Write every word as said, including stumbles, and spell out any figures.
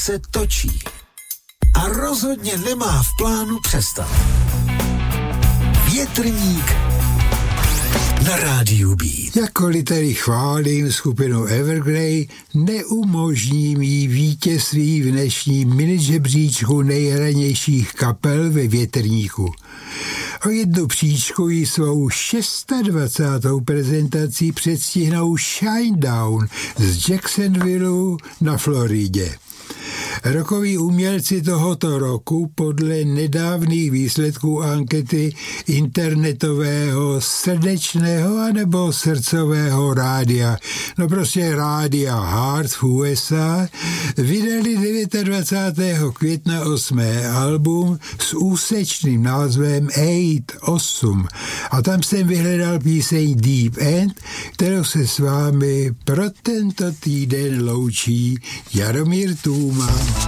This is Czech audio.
se točí a rozhodně nemá v plánu přestat. Větrník na rádiu Beat. Jakkoliv tady chválím skupinu Evergrey, neumožním jí vítězství v dnešním minižebříčku nejhranějších kapel ve Větrníku. O jednu příčku jí svou dvacátou šestou prezentací předstihnou Shinedown z Jacksonville na Floridě. Rockoví umělci tohoto roku podle nedávných výsledků ankety internetového srdečného anebo srdcového rádia, no prostě rádia Heart v U S A, vydali dvacátého devátého května osmé album s úsečným názvem osm a tam jsem vyhledal píseň Deep End, kterou se s vámi pro tento týden loučí Jaromír Tůma.